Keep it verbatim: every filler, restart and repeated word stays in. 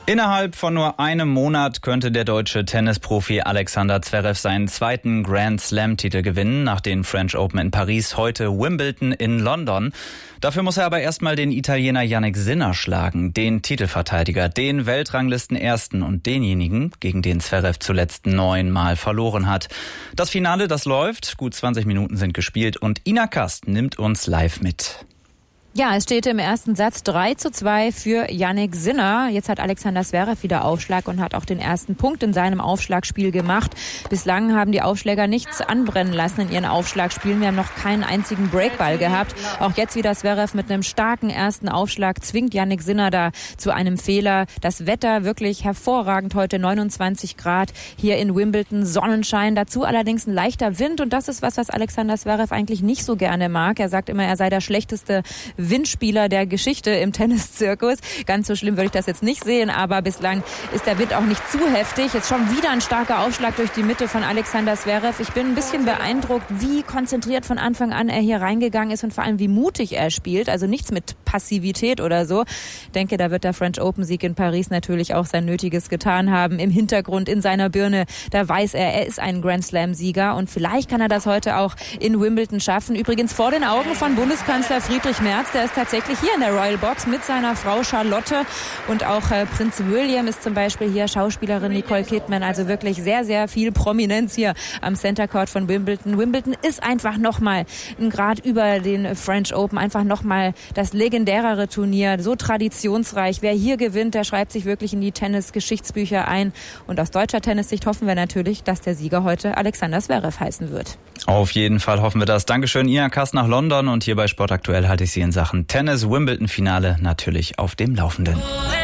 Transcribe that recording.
Innerhalb von nur einem Monat könnte der deutsche Tennisprofi Alexander Zverev seinen zweiten Grand Slam-Titel gewinnen, nach den French Open in Paris, heute Wimbledon in London. Dafür muss er aber erstmal den Italiener Jannik Sinner schlagen, den Titelverteidiger, den Weltranglistenersten und denjenigen, gegen den Zverev zuletzt neunmal verloren hat. Das Finale, das läuft, gut zwanzig Minuten sind gespielt und Ina Kast nimmt uns live mit. Ja, es steht im ersten Satz drei zu zwei für Jannik Sinner. Jetzt hat Alexander Zverev wieder Aufschlag und hat auch den ersten Punkt in seinem Aufschlagspiel gemacht. Bislang haben die Aufschläger nichts anbrennen lassen in ihren Aufschlagspielen. Wir haben noch keinen einzigen Breakball gehabt. Auch jetzt wieder Zverev mit einem starken ersten Aufschlag zwingt Jannik Sinner da zu einem Fehler. Das Wetter wirklich hervorragend heute, neunundzwanzig Grad hier in Wimbledon, Sonnenschein. Dazu allerdings ein leichter Wind und das ist was, was Alexander Zverev eigentlich nicht so gerne mag. Er sagt immer, er sei der schlechteste Windspieler der Geschichte im Tenniszirkus. Ganz so schlimm würde ich das jetzt nicht sehen, aber bislang ist der Wind auch nicht zu heftig. Jetzt schon wieder ein starker Aufschlag durch die Mitte von Alexander Zverev. Ich bin ein bisschen beeindruckt, wie konzentriert von Anfang an er hier reingegangen ist und vor allem wie mutig er spielt. Also nichts mit Passivität oder so. Ich denke, da wird der French Open Sieg in Paris natürlich auch sein Nötiges getan haben. Im Hintergrund, in seiner Birne, da weiß er, er ist ein Grand Slam Sieger und vielleicht kann er das heute auch in Wimbledon schaffen. Übrigens vor den Augen von Bundeskanzler Friedrich Merz. Der ist tatsächlich hier in der Royal Box mit seiner Frau Charlotte und auch äh, Prinz William ist zum Beispiel hier, Schauspielerin Nicole Kidman, also wirklich sehr, sehr viel Prominenz hier am Center Court von Wimbledon. Wimbledon ist einfach nochmal ein Grad über den French Open, einfach nochmal das legendärere Turnier, so traditionsreich. Wer hier gewinnt, der schreibt sich wirklich in die Tennis-Geschichtsbücher ein und aus deutscher Tennissicht hoffen wir natürlich, dass der Sieger heute Alexander Zverev heißen wird. Auf jeden Fall hoffen wir das. Dankeschön, Ina Kast nach London und hier bei Sport Aktuell halte ich Sie in Sachen Tennis-Wimbledon-Finale natürlich auf dem Laufenden.